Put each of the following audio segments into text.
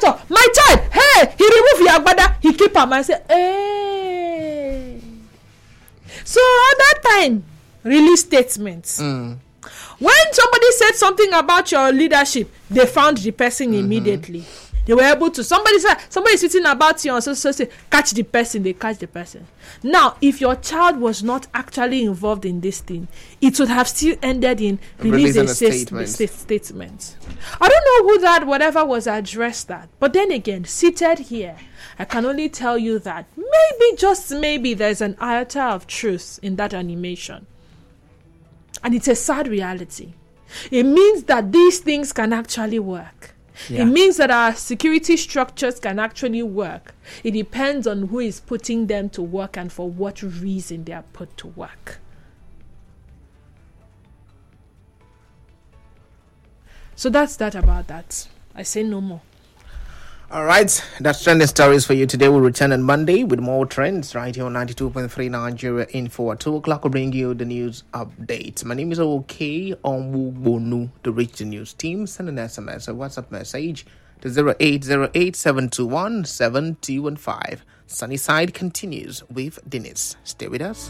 doctor, my child, hey, he remove your agbada, he keep him and say, hey. So at that time, release statements. When somebody said something about your leadership, they found the person immediately. They were able to. Somebody is sitting about you, so say, catch the person. They catch the person. Now, if your child was not actually involved in this thing, it would have still ended in releasing a statement. I don't know who that whatever was addressed at, but then again, seated here, I can only tell you that maybe, just maybe, there's an iota of truth in that animation. And it's a sad reality. It means that these things can actually work. Yeah. It means that our security structures can actually work. It depends on who is putting them to work and for what reason they are put to work. So that's that about that. I say no more. All right, that's trending stories for you today. We'll return on Monday with more trends right here on 92.3 Nigeria Info. At 2 o'clock, we'll bring you the news updates. My name is OK Onwubonu, the Reach the News team. Send an SMS or WhatsApp message to 0808-721-7215. Sunnyside continues with Dennis. Stay with us.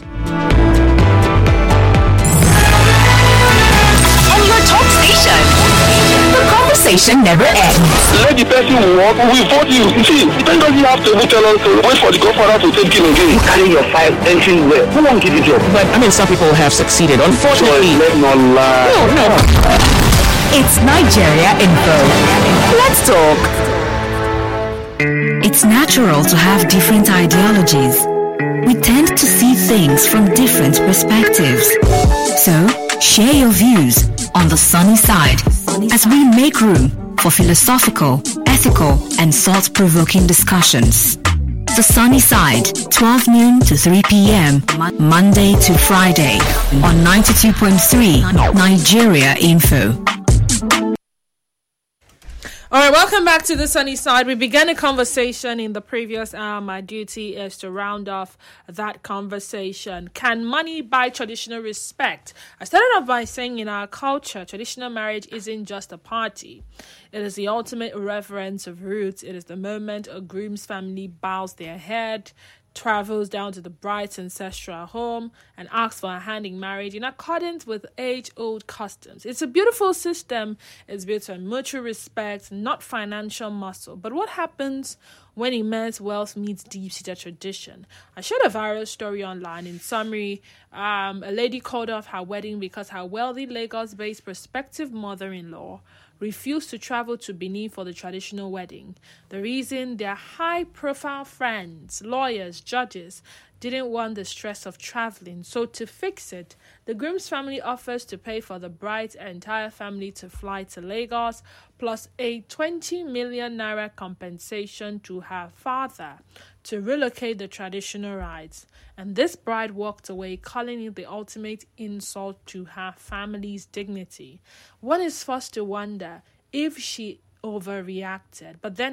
On your top station, the conversation never ends. Let the person walk, we vote you. You see, then doesn't have to tell us to wait for the godfather to take him again. You carry your file entering where? Who won't give it to you? But I mean, some people have succeeded. Unfortunately, let's not lie. No. It's Nigeria Info. Let's talk. It's natural to have different ideologies. We tend to see things from different perspectives. So, share your views on the sunny side as we make room for philosophical, ethical, and thought-provoking discussions. The Sunny Side, 12 noon to 3 p.m., Monday to Friday, on 92.3 Nigeria Info. All right, welcome back to the Sunny Side. We began a conversation in the previous hour. My duty is to round off that conversation. Can money buy traditional respect? I started off by saying in our culture, traditional marriage isn't just a party. It is the ultimate reverence of roots. It is the moment a groom's family bows their head, travels down to the bride's ancestral home and asks for a hand in marriage in accordance with age-old customs. It's a beautiful system. It's built on mutual respect, not financial muscle. But what happens when immense wealth meets deep-seated tradition? I shared a viral story online. In summary, a lady called off her wedding because her wealthy Lagos-based prospective mother-in-law refused to travel to Benin for the traditional wedding. The reason, their high-profile friends, lawyers, judges didn't want the stress of traveling. So to fix it, the groom's family offers to pay for the bride's entire family to fly to Lagos, plus a 20 million naira compensation to her father to relocate the traditional rites. And this bride walked away, calling it the ultimate insult to her family's dignity. One is forced to wonder if she overreacted, but then